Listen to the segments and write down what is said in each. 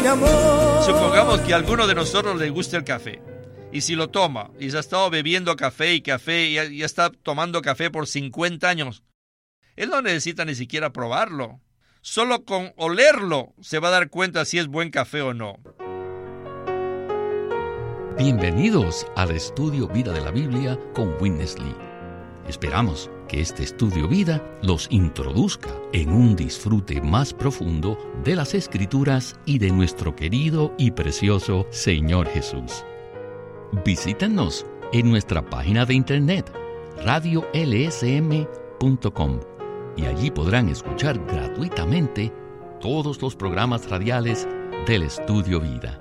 mi amor. Supongamos que a alguno de nosotros le gusta el café. Y si lo toma, y se ha estado bebiendo café, y ya está tomando café por 50 años, él no necesita ni siquiera probarlo. Solo con olerlo se va a dar cuenta si es buen café o no. Bienvenidos al Estudio Vida de la Biblia con Witness Lee. Esperamos que este Estudio Vida los introduzca en un disfrute más profundo de las Escrituras y de nuestro querido y precioso Señor Jesús. Visítenos en nuestra página de internet radiolsm.com y allí podrán escuchar gratuitamente todos los programas radiales del Estudio Vida.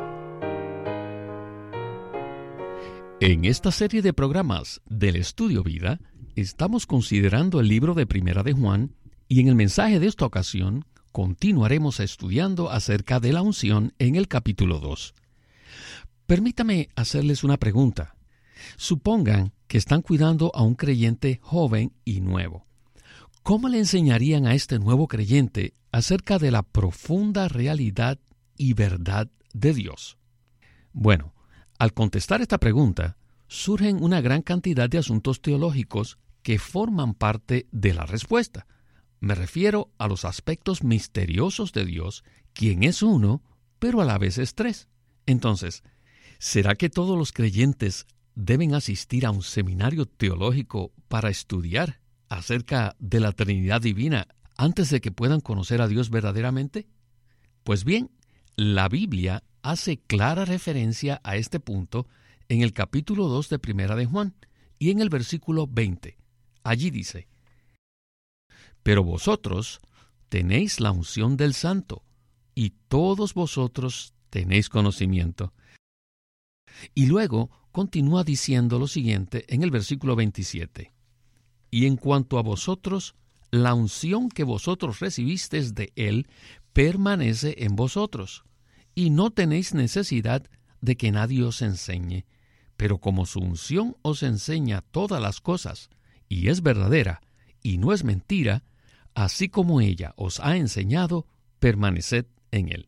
En esta serie de programas del Estudio Vida, estamos considerando el libro de Primera de Juan y en el mensaje de esta ocasión continuaremos estudiando acerca de la unción en el capítulo 2. Permítame hacerles una pregunta. Supongan que están cuidando a un creyente joven y nuevo. ¿Cómo le enseñarían a este nuevo creyente acerca de la profunda realidad y verdad de Dios? Bueno, al contestar esta pregunta, surgen una gran cantidad de asuntos teológicos que forman parte de la respuesta. Me refiero a los aspectos misteriosos de Dios, quien es uno, pero a la vez es tres. Entonces, ¿será que todos los creyentes deben asistir a un seminario teológico para estudiar acerca de la Trinidad Divina antes de que puedan conocer a Dios verdaderamente? Pues bien, la Biblia hace clara referencia a este punto en el capítulo 2 de Primera de Juan y en el versículo 20. Allí dice: «Pero vosotros tenéis la unción del Santo, y todos vosotros tenéis conocimiento». Y luego continúa diciendo lo siguiente en el versículo 27. «Y en cuanto a vosotros, la unción que vosotros recibisteis de Él permanece en vosotros, y no tenéis necesidad de que nadie os enseñe, pero como su unción os enseña todas las cosas, y es verdadera, y no es mentira, así como ella os ha enseñado, permaneced en Él».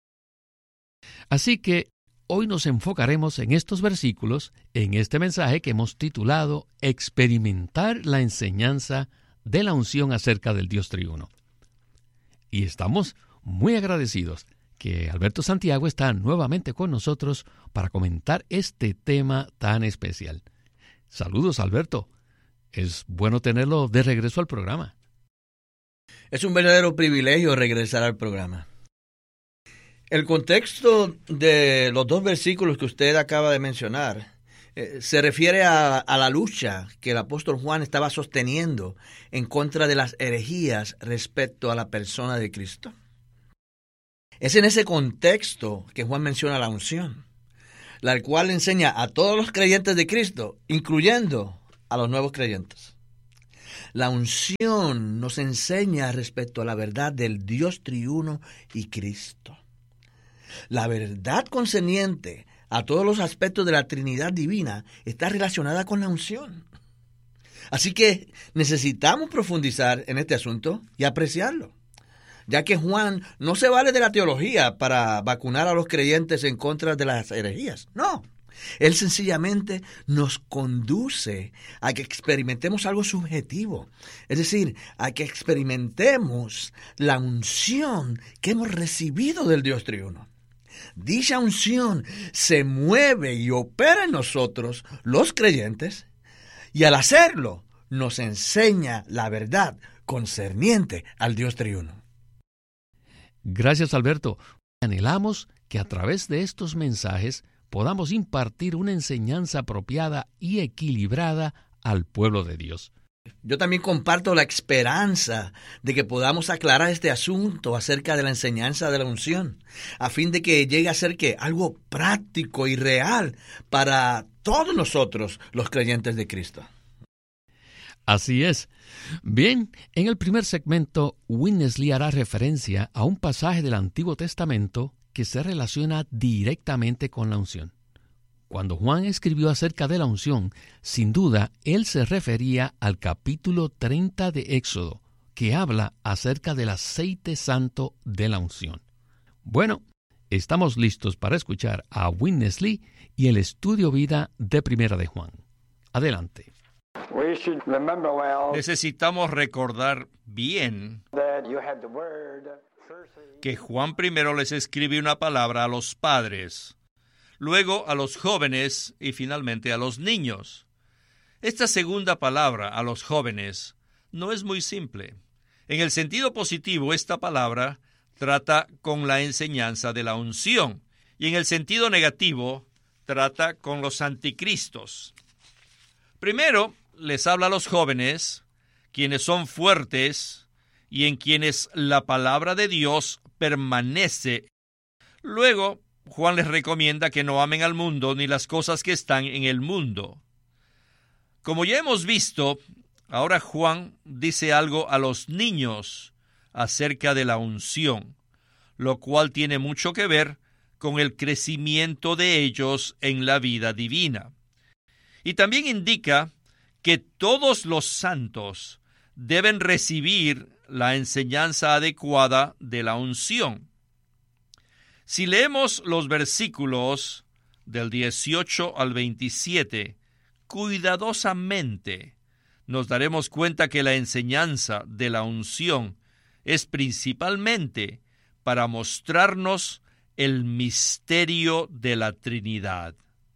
Así que hoy nos enfocaremos en estos versículos, en este mensaje que hemos titulado Experimentar la enseñanza de la unción acerca del Dios triuno. Y estamos muy agradecidos que Alberto Santiago está nuevamente con nosotros para comentar este tema tan especial. Saludos, Alberto. Es bueno tenerlo de regreso al programa. Es un verdadero privilegio regresar al programa. El contexto de los dos versículos que usted acaba de mencionar se refiere a la lucha que el apóstol Juan estaba sosteniendo en contra de las herejías respecto a la persona de Cristo. Es en ese contexto que Juan menciona la unción, la cual enseña a todos los creyentes de Cristo, incluyendo a los nuevos creyentes. La unción nos enseña respecto a la verdad del Dios triuno y Cristo. La verdad concerniente a todos los aspectos de la Trinidad divina está relacionada con la unción. Así que necesitamos profundizar en este asunto y apreciarlo, ya que Juan no se vale de la teología para vacunar a los creyentes en contra de las herejías. No, él sencillamente nos conduce a que experimentemos algo subjetivo, es decir, a que experimentemos la unción que hemos recibido del Dios triuno. Dicha unción se mueve y opera en nosotros, los creyentes, y al hacerlo nos enseña la verdad concerniente al Dios triuno. Gracias, Alberto. Anhelamos que a través de estos mensajes podamos impartir una enseñanza apropiada y equilibrada al pueblo de Dios. Yo también comparto la esperanza de que podamos aclarar este asunto acerca de la enseñanza de la unción, a fin de que llegue a ser algo práctico y real para todos nosotros, los creyentes de Cristo. Así es. Bien, en el primer segmento, Witness Lee hará referencia a un pasaje del Antiguo Testamento que se relaciona directamente con la unción. Cuando Juan escribió acerca de la unción, sin duda, él se refería al capítulo 30 de Éxodo, que habla acerca del aceite santo de la unción. Bueno, Estamos listos para escuchar a Witness Lee y el estudio vida de Primera de Juan. Adelante. Necesitamos recordar bien que Juan primero les escribe una palabra a los padres, luego a los jóvenes y finalmente a los niños. Esta segunda palabra, a los jóvenes, no es muy simple. En el sentido positivo, esta palabra trata con la enseñanza de la unción, y en el sentido negativo, trata con los anticristos. Primero, les habla a los jóvenes, quienes son fuertes y en quienes la palabra de Dios permanece. Luego, Juan les recomienda que no amen al mundo ni las cosas que están en el mundo. Como ya hemos visto, ahora Juan dice algo a los niños acerca de la unción, lo cual tiene mucho que ver con el crecimiento de ellos en la vida divina. Y también indica que todos los santos deben recibir la enseñanza adecuada de la unción. Si leemos los versículos del 18 al 27 cuidadosamente, nos daremos cuenta que la enseñanza de la unción es principalmente para mostrarnos el misterio de la Trinidad.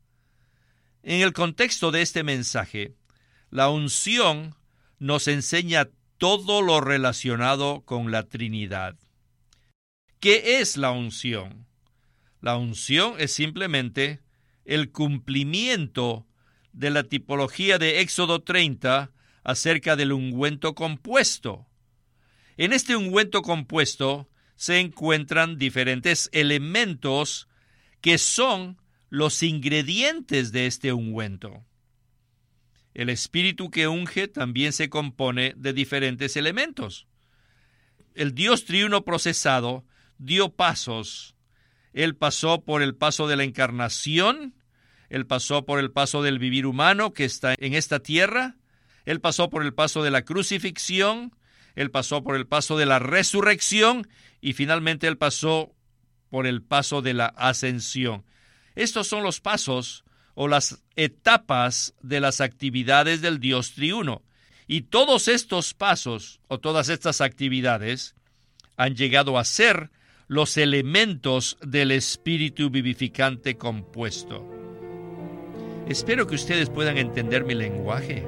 En el contexto de este mensaje, la unción nos enseña todo lo relacionado con la Trinidad. ¿Qué es la unción? La unción es simplemente el cumplimiento de la tipología de Éxodo 30 acerca del ungüento compuesto. En este ungüento compuesto se encuentran diferentes elementos que son los ingredientes de este ungüento. El espíritu que unge también se compone de diferentes elementos. El Dios triuno procesado dio pasos. Él pasó por el paso de la encarnación, Él pasó por el paso del vivir humano que está en esta tierra, Él pasó por el paso de la crucifixión, Él pasó por el paso de la resurrección y finalmente Él pasó por el paso de la ascensión. Estos son los pasos o las etapas de las actividades del Dios triuno. Y todos estos pasos o todas estas actividades han llegado a ser los elementos del espíritu vivificante compuesto. Espero que ustedes puedan entender mi lenguaje.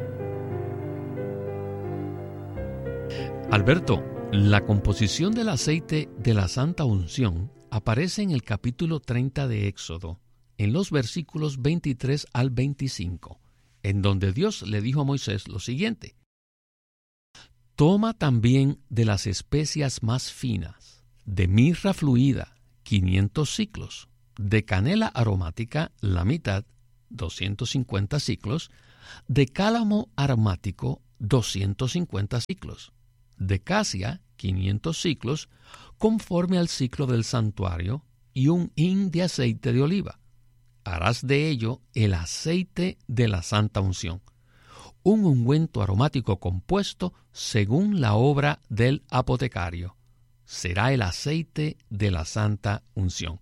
Alberto, la composición del aceite de la Santa Unción aparece en el capítulo 30 de Éxodo, en los versículos 23 al 25, en donde Dios le dijo a Moisés lo siguiente: Toma también de las especias más finas, de mirra fluida, 500 siclos, de canela aromática, la mitad, 250 siclos, de cálamo aromático, 250 siclos, de casia, 500 siclos, conforme al ciclo del santuario, y un hin de aceite de oliva. Harás de ello el aceite de la Santa Unción, un ungüento aromático compuesto según la obra del apotecario. Será el aceite de la Santa Unción.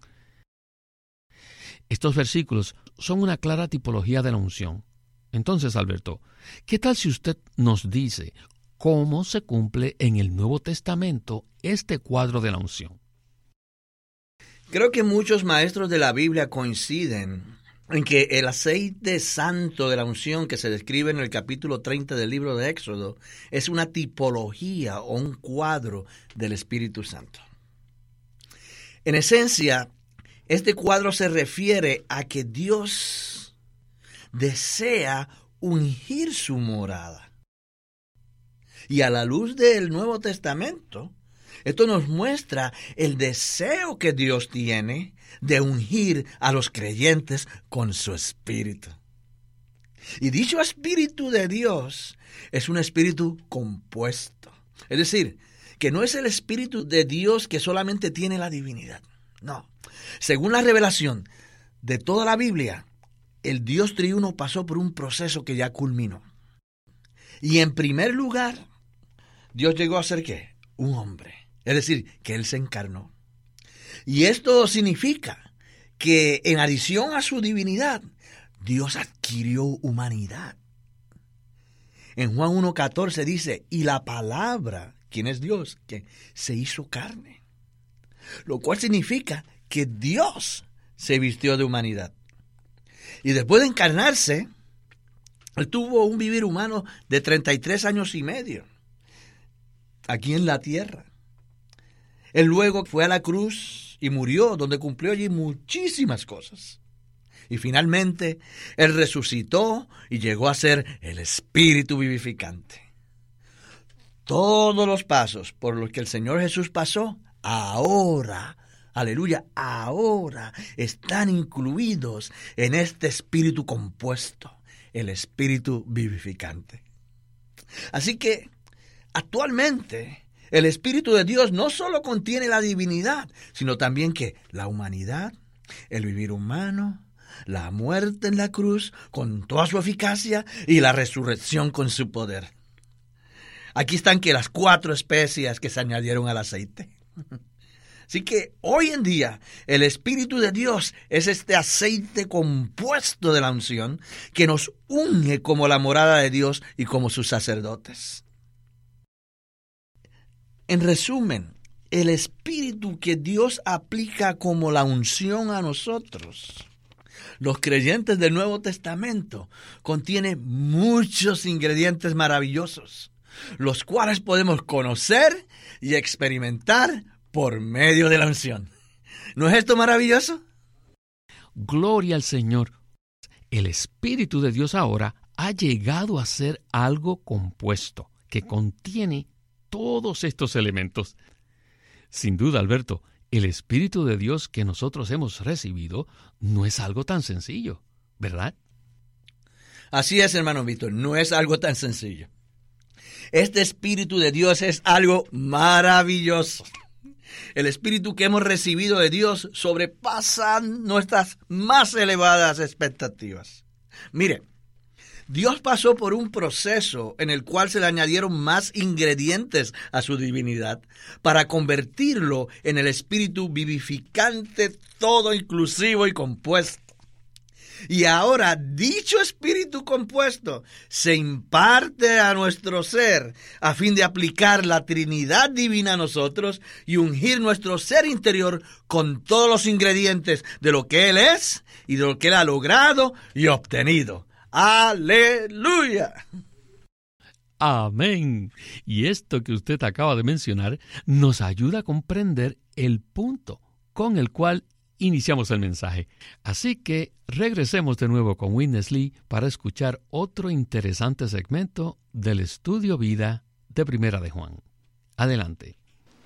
Estos versículos son una clara tipología de la unción. Entonces, Alberto, ¿qué tal si usted nos dice cómo se cumple en el Nuevo Testamento este cuadro de la unción? Creo que muchos maestros de la Biblia coinciden en que el aceite santo de la unción que se describe en el capítulo 30 del libro de Éxodo es una tipología o un cuadro del Espíritu Santo. En esencia, este cuadro se refiere a que Dios desea ungir su morada. Y a la luz del Nuevo Testamento, esto nos muestra el deseo que Dios tiene de ungir a los creyentes con su Espíritu. Y dicho Espíritu de Dios es un Espíritu compuesto. Es decir, que no es el Espíritu de Dios que solamente tiene la divinidad. No. Según la revelación de toda la Biblia, el Dios triuno pasó por un proceso que ya culminó. Y en primer lugar, Dios llegó a ser ¿qué? Un hombre. Es decir, que Él se encarnó. Y esto significa que en adición a su divinidad, Dios adquirió humanidad. En Juan 1:14 dice, y la palabra, ¿quién es Dios? Que se hizo carne. Lo cual significa que Dios se vistió de humanidad. Y después de encarnarse, Él tuvo un vivir humano de 33 años y medio aquí en la tierra. Él luego fue a la cruz y murió, donde cumplió allí muchísimas cosas. Y finalmente, Él resucitó y llegó a ser el Espíritu vivificante. Todos los pasos por los que el Señor Jesús pasó, ahora, aleluya, ahora están incluidos en este Espíritu compuesto, el Espíritu vivificante. Así que, actualmente, el Espíritu de Dios no solo contiene la divinidad, sino también que la humanidad, el vivir humano, la muerte en la cruz con toda su eficacia y la resurrección con su poder. Aquí están que las 4 especias que se añadieron al aceite. Así que hoy en día el Espíritu de Dios es este aceite compuesto de la unción que nos unge como la morada de Dios y como sus sacerdotes. En resumen, el Espíritu que Dios aplica como la unción a nosotros, los creyentes del Nuevo Testamento, contiene muchos ingredientes maravillosos, los cuales podemos conocer y experimentar por medio de la unción. ¿No es esto maravilloso? Gloria al Señor. El Espíritu de Dios ahora ha llegado a ser algo compuesto que contiene todos estos elementos. Sin duda, Alberto, el Espíritu de Dios que nosotros hemos recibido no es algo tan sencillo, ¿verdad? Así es, hermano Víctor, no es algo tan sencillo. Este Espíritu de Dios es algo maravilloso. El Espíritu que hemos recibido de Dios sobrepasa nuestras más elevadas expectativas. Mire, Dios pasó por un proceso en el cual se le añadieron más ingredientes a su divinidad para convertirlo en el Espíritu vivificante, todo inclusivo y compuesto. Y ahora dicho Espíritu compuesto se imparte a nuestro ser a fin de aplicar la Trinidad divina a nosotros y ungir nuestro ser interior con todos los ingredientes de lo que Él es y de lo que Él ha logrado y obtenido. ¡Aleluya! Amén. Y esto que usted acaba de mencionar nos ayuda a comprender el punto con el cual iniciamos el mensaje. Así que regresemos de nuevo con Witness Lee para escuchar otro interesante segmento del estudio vida de Primera de Juan. Adelante.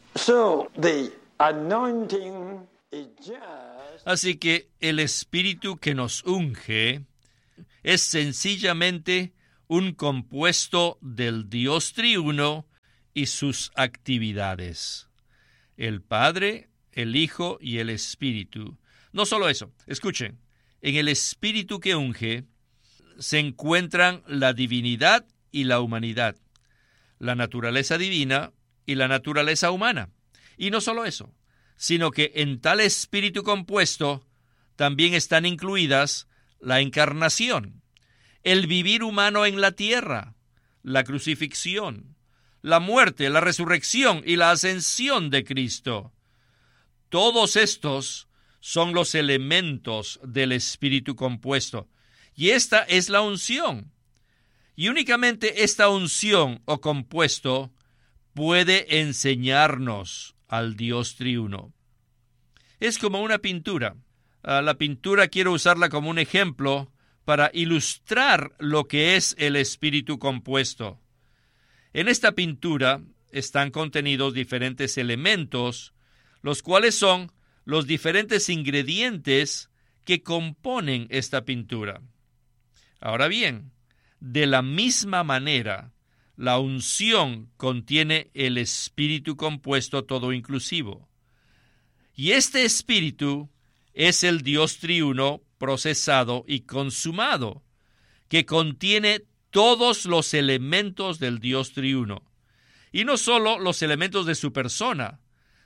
Así que el Espíritu que nos unge es sencillamente un compuesto del Dios triuno y sus actividades. El Padre, el Hijo y el Espíritu. No solo eso, escuchen, en el Espíritu que unge se encuentran la divinidad y la humanidad, la naturaleza divina y la naturaleza humana. Y no solo eso, sino que en tal Espíritu compuesto también están incluidas la encarnación, el vivir humano en la tierra, la crucifixión, la muerte, la resurrección y la ascensión de Cristo. Todos estos son los elementos del Espíritu compuesto. Y esta es la unción. Y únicamente esta unción o compuesto puede enseñarnos al Dios triuno. Es como una pintura. La pintura quiero usarla como un ejemplo para ilustrar lo que es el Espíritu compuesto. En esta pintura están contenidos diferentes elementos, los cuales son los diferentes ingredientes que componen esta pintura. Ahora bien, de la misma manera, la unción contiene el Espíritu compuesto todo inclusivo. Y este Espíritu es el Dios triuno procesado y consumado, que contiene todos los elementos del Dios triuno. Y no solo los elementos de su persona,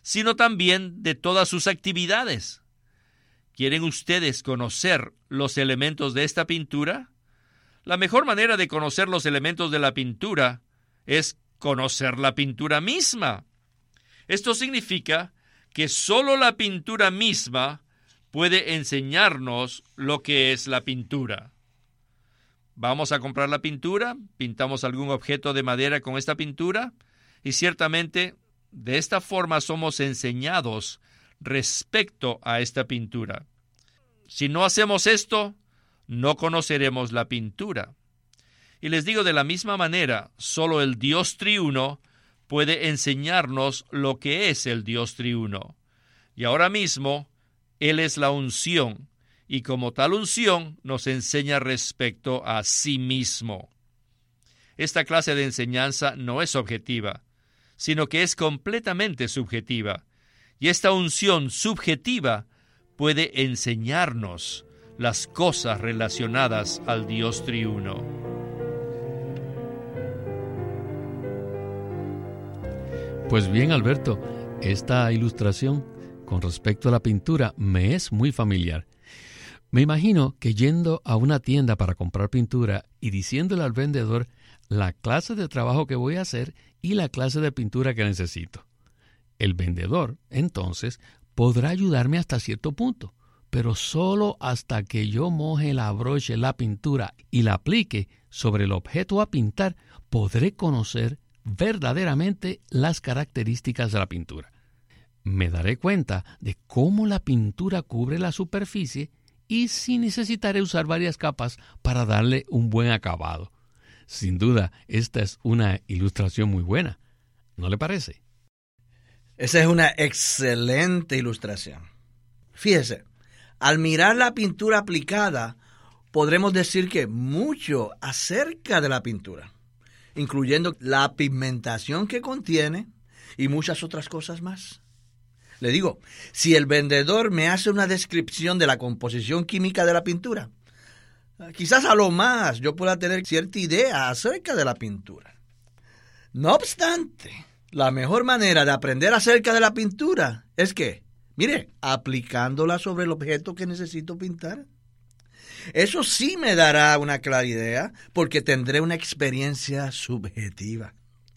sino también de todas sus actividades. ¿Quieren ustedes conocer los elementos de esta pintura? La mejor manera de conocer los elementos de la pintura es conocer la pintura misma. Esto significa que solo la pintura misma puede enseñarnos lo que es la pintura. Vamos a comprar la pintura, pintamos algún objeto de madera con esta pintura, y ciertamente de esta forma somos enseñados respecto a esta pintura. Si no hacemos esto, no conoceremos la pintura. Y les digo, de la misma manera, solo el Dios triuno puede enseñarnos lo que es el Dios triuno. Y ahora mismo, Él es la unción, y como tal unción nos enseña respecto a sí mismo. Esta clase de enseñanza no es objetiva, sino que es completamente subjetiva. Y esta unción subjetiva puede enseñarnos las cosas relacionadas al Dios triuno. Pues bien, Alberto, esta ilustración con respecto a la pintura me es muy familiar. Me imagino que yendo a una tienda para comprar pintura y diciéndole al vendedor la clase de trabajo que voy a hacer y la clase de pintura que necesito. El vendedor, entonces, podrá ayudarme hasta cierto punto, pero solo hasta que yo moje la brocha en la pintura y la aplique sobre el objeto a pintar, podré conocer verdaderamente las características de la pintura. Me daré cuenta de cómo la pintura cubre la superficie y si necesitaré usar varias capas para darle un buen acabado. Sin duda, esta es una ilustración muy buena, ¿no le parece? Esa es una excelente ilustración. Fíjese, al mirar la pintura aplicada, podremos decir que mucho acerca de la pintura, incluyendo la pigmentación que contiene y muchas otras cosas más. Le digo, si el vendedor me hace una descripción de la composición química de la pintura, quizás a lo más yo pueda tener cierta idea acerca de la pintura. No obstante, la mejor manera de aprender acerca de la pintura es que, mire, aplicándola sobre el objeto que necesito pintar. Eso sí me dará una clara idea, porque tendré una experiencia subjetiva.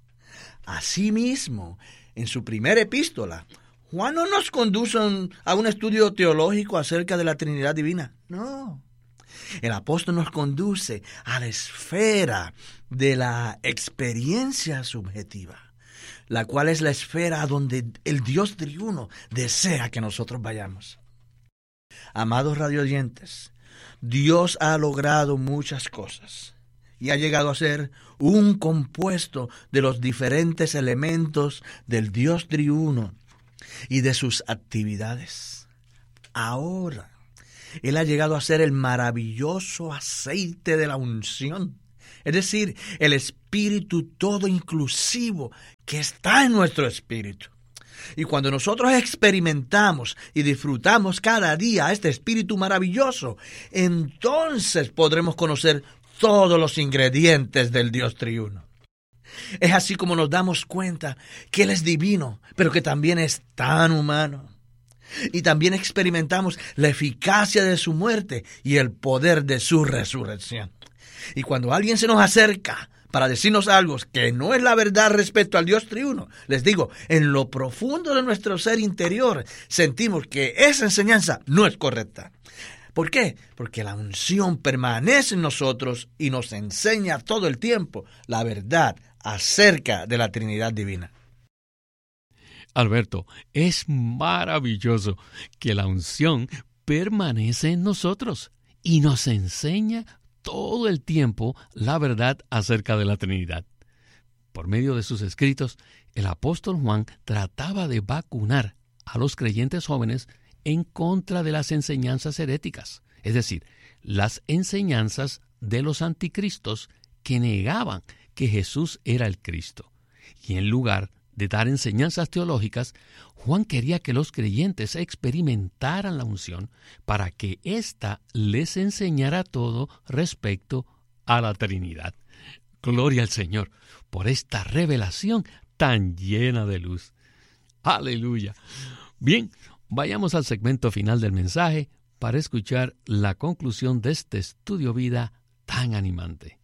Asimismo, en su primera epístola, Juan no nos conduce a un estudio teológico acerca de la Trinidad Divina. No. El apóstol nos conduce a la esfera de la experiencia subjetiva, la cual es la esfera a donde el Dios triuno desea que nosotros vayamos. Amados radioyentes, Dios ha logrado muchas cosas y ha llegado a ser un compuesto de los diferentes elementos del Dios triuno y de sus actividades. Ahora, Él ha llegado a ser el maravilloso aceite de la unción, es decir, el espíritu todo inclusivo que está en nuestro espíritu. Y cuando nosotros experimentamos y disfrutamos cada día este espíritu maravilloso, entonces podremos conocer todos los ingredientes del Dios triuno. Es así como nos damos cuenta que Él es divino, pero que también es tan humano. Y también experimentamos la eficacia de su muerte y el poder de su resurrección. Y cuando alguien se nos acerca para decirnos algo que no es la verdad respecto al Dios triuno, les digo, en lo profundo de nuestro ser interior sentimos que esa enseñanza no es correcta. ¿Por qué? Porque la unción permanece en nosotros y nos enseña todo el tiempo la verdad acerca de la Trinidad Divina. Alberto, es maravilloso que la unción permanece en nosotros y nos enseña todo el tiempo la verdad acerca de la Trinidad. Por medio de sus escritos, el apóstol Juan trataba de vacunar a los creyentes jóvenes en contra de las enseñanzas heréticas, es decir, las enseñanzas de los anticristos que negaban que Jesús era el Cristo. Y en lugar de dar enseñanzas teológicas, Juan quería que los creyentes experimentaran la unción para que ésta les enseñara todo respecto a la Trinidad. Gloria al Señor por esta revelación tan llena de luz. Aleluya. Bien, vayamos al segmento final del mensaje para escuchar la conclusión de este estudio vida tan animante.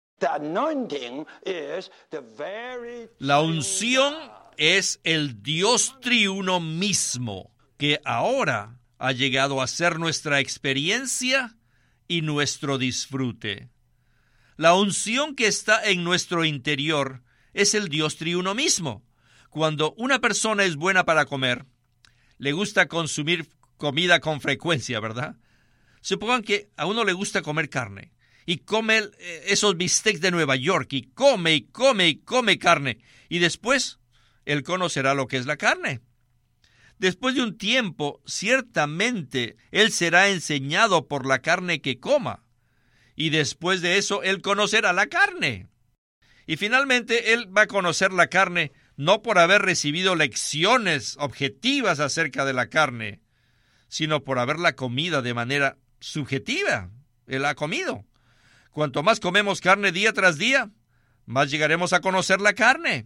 La unción es el Dios triuno mismo, que ahora ha llegado a ser nuestra experiencia y nuestro disfrute. La unción que está en nuestro interior es el Dios triuno mismo. Cuando una persona es buena para comer, le gusta consumir comida con frecuencia, ¿verdad? Supongan que a uno le gusta comer carne y come esos bistecs de Nueva York y come carne, y después él conocerá lo que es la carne. Después de un tiempo, ciertamente él será enseñado por la carne que coma, y después de eso él conocerá la carne. Y finalmente él va a conocer la carne no por haber recibido lecciones objetivas acerca de la carne, sino por haberla comido de manera subjetiva. Él ha comido. Cuanto más comemos carne día tras día, más llegaremos a conocer la carne.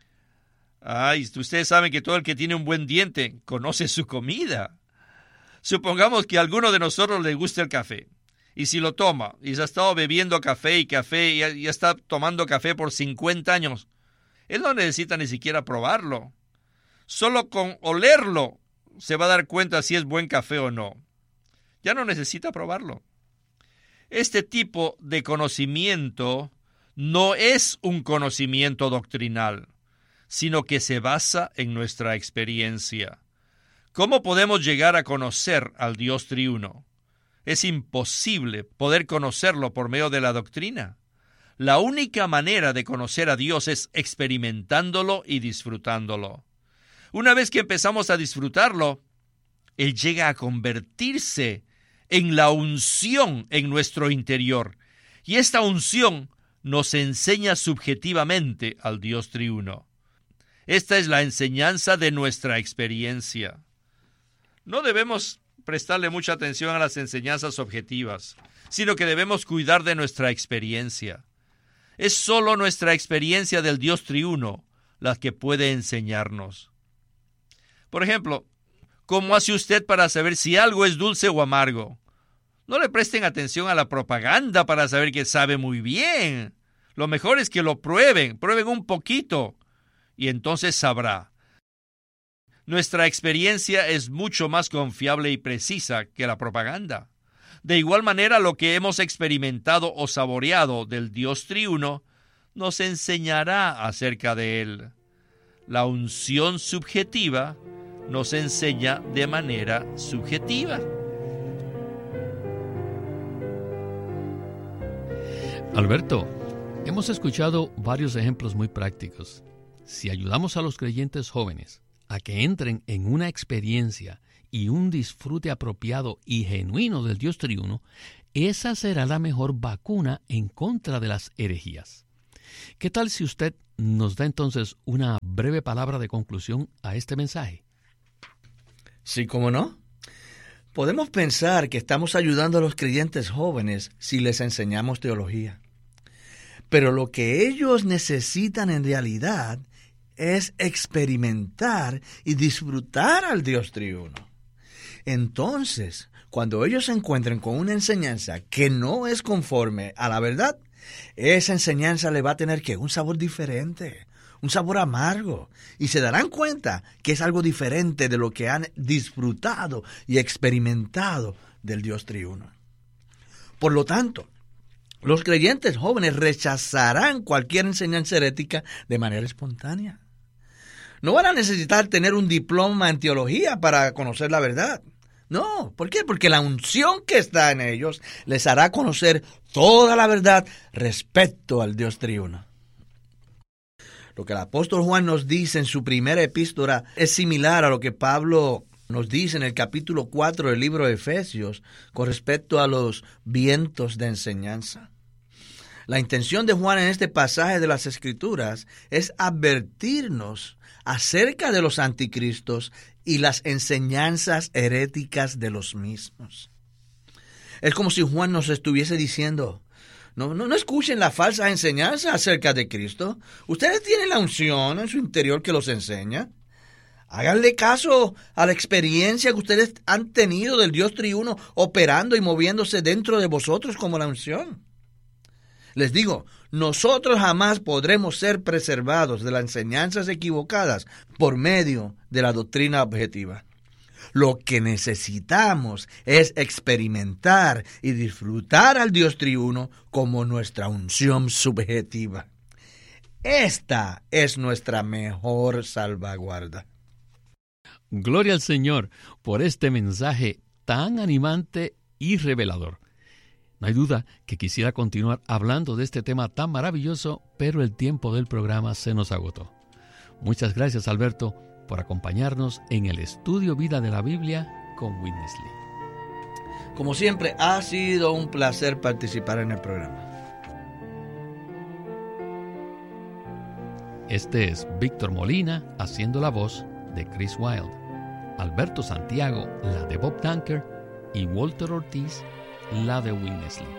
Ustedes saben que todo el que tiene un buen diente conoce su comida. Supongamos que a alguno de nosotros le gusta el café, y si lo toma, y se ha estado bebiendo café, y ya está tomando café por 50 años, él no necesita ni siquiera probarlo. Solo con olerlo se va a dar cuenta si es buen café o no. Ya no necesita probarlo. Este tipo de conocimiento no es un conocimiento doctrinal, sino que se basa en nuestra experiencia. ¿Cómo podemos llegar a conocer al Dios triuno? Es imposible poder conocerlo por medio de la doctrina. La única manera de conocer a Dios es experimentándolo y disfrutándolo. Una vez que empezamos a disfrutarlo, Él llega a convertirse en la unción en nuestro interior. Y esta unción nos enseña subjetivamente al Dios triuno. Esta es la enseñanza de nuestra experiencia. No debemos prestarle mucha atención a las enseñanzas objetivas, sino que debemos cuidar de nuestra experiencia. Es solo nuestra experiencia del Dios triuno la que puede enseñarnos. Por ejemplo, ¿cómo hace usted para saber si algo es dulce o amargo? No le presten atención a la propaganda para saber que sabe muy bien. Lo mejor es que lo prueben un poquito, y entonces sabrá. Nuestra experiencia es mucho más confiable y precisa que la propaganda. De igual manera, lo que hemos experimentado o saboreado del Dios triuno nos enseñará acerca de Él. La unción subjetiva nos enseña de manera subjetiva. Alberto, hemos escuchado varios ejemplos muy prácticos. Si ayudamos a los creyentes jóvenes a que entren en una experiencia y un disfrute apropiado y genuino del Dios triuno, esa será la mejor vacuna en contra de las herejías. ¿Qué tal si usted nos da entonces una breve palabra de conclusión a este mensaje? Sí, ¿cómo no? Podemos pensar que estamos ayudando a los creyentes jóvenes si les enseñamos teología. Pero lo que ellos necesitan en realidad es experimentar y disfrutar al Dios triuno. Entonces, cuando ellos se encuentren con una enseñanza que no es conforme a la verdad, esa enseñanza le va a tener un sabor diferente, un sabor amargo, y se darán cuenta que es algo diferente de lo que han disfrutado y experimentado del Dios triuno. Por lo tanto, los creyentes jóvenes rechazarán cualquier enseñanza herética de manera espontánea. No van a necesitar tener un diploma en teología para conocer la verdad. No, ¿por qué? Porque la unción que está en ellos les hará conocer toda la verdad respecto al Dios triuno. Lo que el apóstol Juan nos dice en su primera epístola es similar a lo que Pablo nos dice en el capítulo 4 del libro de Efesios con respecto a los vientos de enseñanza. La intención de Juan en este pasaje de las Escrituras es advertirnos acerca de los anticristos y las enseñanzas heréticas de los mismos. Es como si Juan nos estuviese diciendo: no escuchen la falsa enseñanza acerca de Cristo. Ustedes tienen la unción en su interior que los enseña. Háganle caso a la experiencia que ustedes han tenido del Dios triuno operando y moviéndose dentro de vosotros como la unción. Les digo, nosotros jamás podremos ser preservados de las enseñanzas equivocadas por medio de la doctrina objetiva. Lo que necesitamos es experimentar y disfrutar al Dios triuno como nuestra unción subjetiva. Esta es nuestra mejor salvaguarda. Gloria al Señor por este mensaje tan animante y revelador. No hay duda que quisiera continuar hablando de este tema tan maravilloso, pero el tiempo del programa se nos agotó. Muchas gracias, Alberto, por acompañarnos en el estudio Vida de la Biblia con Witness Lee. Como siempre, ha sido un placer participar en el programa. Este es Víctor Molina haciendo la voz de Chris Wilde, Alberto Santiago la de Bob Dunker y Walter Ortiz la de Witness Lee.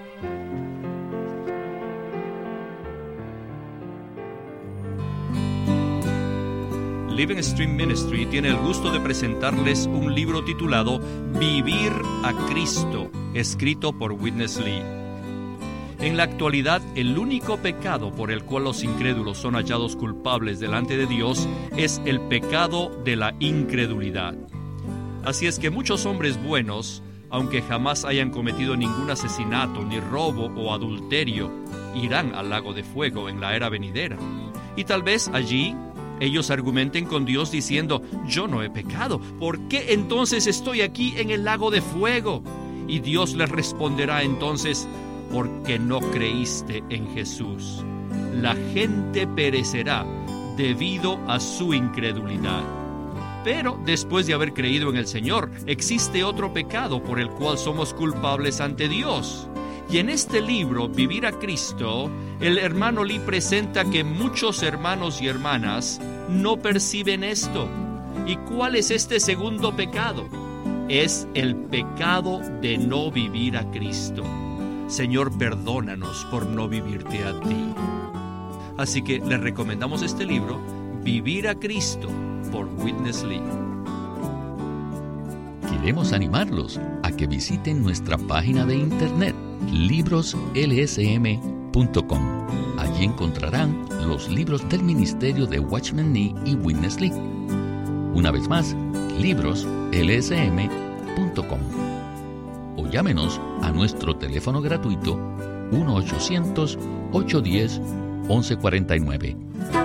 Living Stream Ministry tiene el gusto de presentarles un libro titulado Vivir a Cristo, escrito por Witness Lee. En la actualidad, el único pecado por el cual los incrédulos son hallados culpables delante de Dios es el pecado de la incredulidad. Así es que muchos hombres buenos, aunque jamás hayan cometido ningún asesinato, ni robo o adulterio, irán al lago de fuego en la era venidera. Y tal vez allí ellos argumenten con Dios diciendo: yo no he pecado, ¿por qué entonces estoy aquí en el lago de fuego? Y Dios les responderá entonces: porque no creíste en Jesús. La gente perecerá debido a su incredulidad. Pero después de haber creído en el Señor, existe otro pecado por el cual somos culpables ante Dios. Y en este libro, Vivir a Cristo, el hermano Lee presenta que muchos hermanos y hermanas no perciben esto. ¿Y cuál es este segundo pecado? Es el pecado de no vivir a Cristo. Señor, perdónanos por no vivirte a ti. Así que les recomendamos este libro, Vivir a Cristo, por Witness Lee. Queremos animarlos a que visiten nuestra página de internet, libroslsm.com. Allí encontrarán los libros del ministerio de Watchman Nee y Witness Lee. Una vez más, libroslsm.com. O llámenos a nuestro teléfono gratuito 1-800-810-1149.